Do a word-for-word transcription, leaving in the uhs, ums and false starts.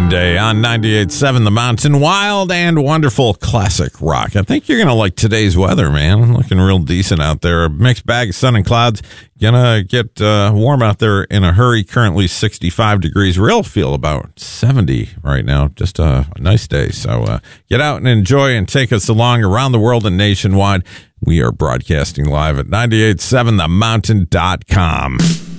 Green Day on ninety-eight point seven The Mountain. Wild and wonderful classic rock. I think you're going to like today's weather, man. Looking real decent out there. A mixed bag of sun and clouds. Gonna get uh, warm out there in a hurry. Currently sixty-five degrees. Real feel about seventy right now. Just a nice day. So uh, get out and enjoy and take us along around the world and nationwide. We are broadcasting live at ninety-eight point seven the mountain dot com.